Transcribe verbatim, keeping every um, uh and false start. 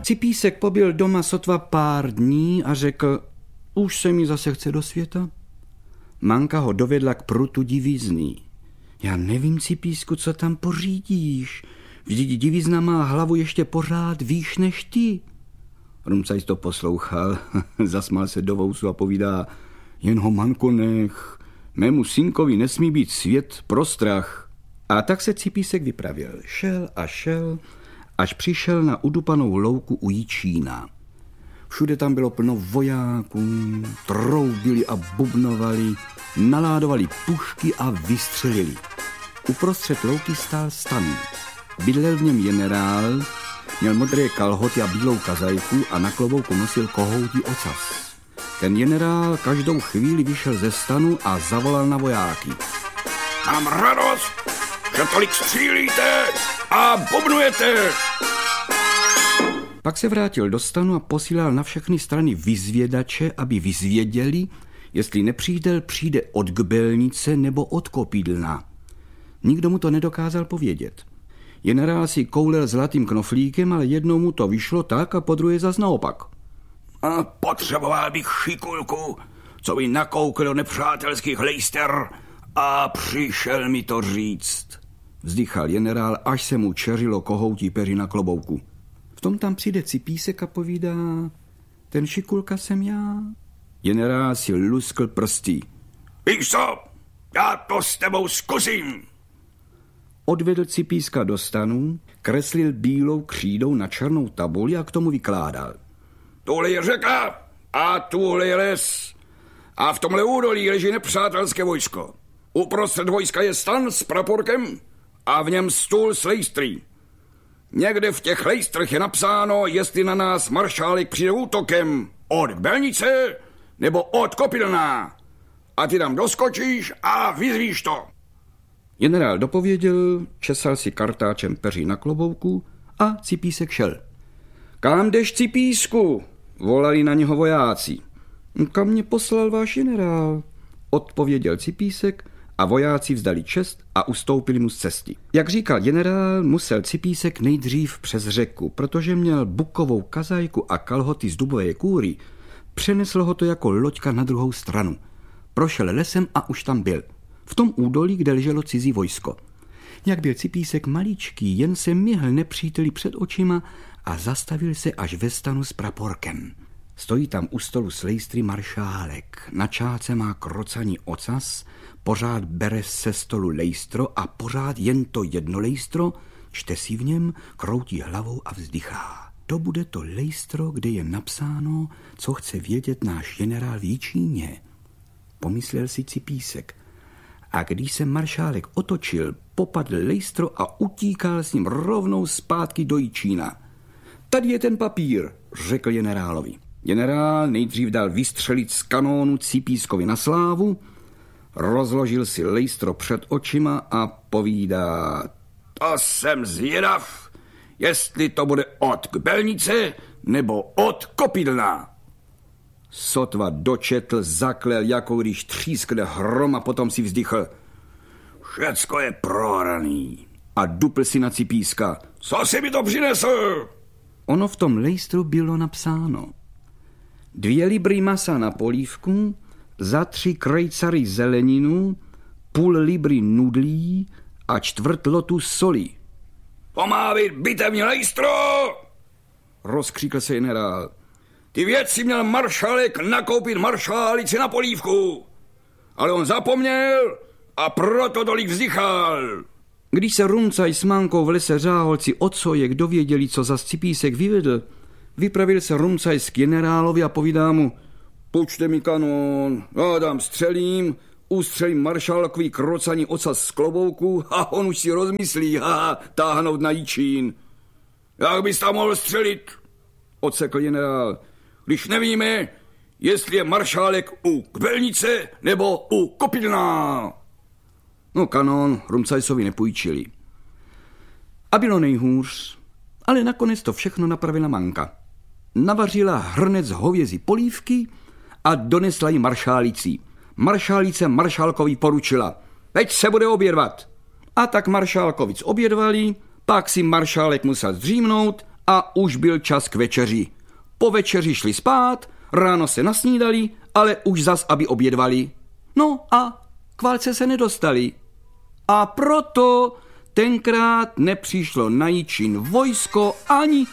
Cipísek pobyl doma sotva pár dní a řekl, už se mi zase chce do světa. Manka ho dovedla k prutu divízny. Já nevím, Cipísku, co tam pořídíš. Vždyť divízna má hlavu ještě pořád výš než ty. Rumcajs to poslouchal, zasmál se do vousu a povídá, jen ho, Manko, nech, mému synkovi nesmí být svět pro strach. A tak se Cipísek vypravil. Šel a šel, až přišel na udupanou louku u Jičína. Všude tam bylo plno vojáků, troubili a bubnovali, naládovali pušky a vystřelili. Uprostřed louky stál stan. Bydlel v něm generál, měl modré kalhoty a bílou kazajku a na klobouku nosil kohoutí ocas. Ten generál každou chvíli vyšel ze stanu a zavolal na vojáky. Mám radost, že tolik střílíte a bubnujete. Pak se vrátil do stanu a posílal na všechny strany vyzvědače, aby vyzvěděli, jestli nepřítel přijde od Kbelnice nebo od Kopidlna. Nikdo mu to nedokázal povědět. Generál si koulel zlatým knoflíkem, ale jednou mu to vyšlo tak a podruhé zas naopak. A potřeboval bych šikulku, co by nakoukl do nepřátelských lejster a přišel mi to říct. Vzdychal generál, až se mu čeřilo kohoutí peří na klobouku. V tom tam přijde Cipísek a povídá, ten šikulka jsem já. Generál si luskl prsty. Víš co, já to s tebou zkusím. Odvedl Cipíska do stanu, kreslil bílou křídou na černou tabuli a k tomu vykládal. Tuhle je řeka a tuhle je les. A v tomhle údolí leží nepřátelské vojsko. Uprostřed vojska je stan s praporkem a v něm stůl s lejstry. Někde v těch lejstrech je napsáno, jestli na nás maršálek přijde útokem od Kbelnice nebo od Kopidlna. A ty tam doskočíš a vyzvíš to. Generál dopověděl, česal si kartáčem peří na klobouku a Cipísek šel. Kam jdeš, Cipísku? Volali na něho vojáci. Kam mě poslal váš generál? Odpověděl Cipísek a vojáci vzdali čest a ustoupili mu z cesty. Jak říkal generál, musel Cipísek nejdřív přes řeku, protože měl bukovou kazajku a kalhoty z dubové kůry. Přenesl ho to jako loďka na druhou stranu. Prošel lesem a už tam byl. V tom údolí, kde leželo cizí vojsko. Jak byl Cipísek maličký, jen se myhl nepříteli před očima a zastavil se až ve stanu s praporkem. Stojí tam u stolu s lejstry maršálek. Na čáce má krocaný ocas, pořád bere se stolu lejstro a pořád jen to jedno lejstro, čte si v něm, kroutí hlavou a vzdychá. To bude to lejstro, kde je napsáno, co chce vědět náš generál v Jičíně. Pomyslel si Cipísek. A když se maršálek otočil, popadl lejstro a utíkal s ním rovnou zpátky do Jičína. Tady je ten papír, řekl generálovi. Generál nejdřív dal vystřelit z kanónu Cipískovi na slávu, rozložil si lejstro před očima a povídá, to jsem zvědav, jestli to bude od Kbelnice nebo od Kopidlna. Sotva dočetl, zaklel, jako když třískne hrom a potom si vzdychl. Všecko je prohraný. A dupl si na Cipíska. Co si mi to přinesl? Ono v tom lejstru bylo napsáno. Dvě libry masa na polívku, za tři krejcary zeleninu, půl libry nudlí a čtvrt lotu soli. To má být bitevní lejstro! Rozkříkl se generál. Ty věci měl maršálek nakoupit maršálici na polívku. Ale on zapomněl a proto tolik vzdychal. Když se Rumcaj s Mankou v lese Řáholci o co je kdo věděli, co za Cipísek vyvedl, vypravil se Rumcaj k generálovi a povídá mu, počte mi kanón, já dám střelím, ustřelím maršálkový krocaný ocas z klobouku a on už si rozmyslí, haha, táhnout na Jičín. Jak bys tam mohl střelit? Odsekl generál. Když nevíme, jestli je maršálek u Kbelnice nebo u Kopidlna. No kanón Rumcajsovi nepůjčili. A bylo nejhůř, ale nakonec to všechno napravila Manka. Navařila hrnec hovězí polívky a donesla jí maršálicí. Maršálice maršálkovi poručila, teď se bude obědvat. A tak maršálkovic obědvali, pak si maršálek musel zdřímnout a už byl čas k večeři. Po večeři šli spát, ráno se nasnídali, ale už zas, aby obědvali. No a k válce se nedostali. A proto tenkrát nepřišlo na Jičín vojsko ani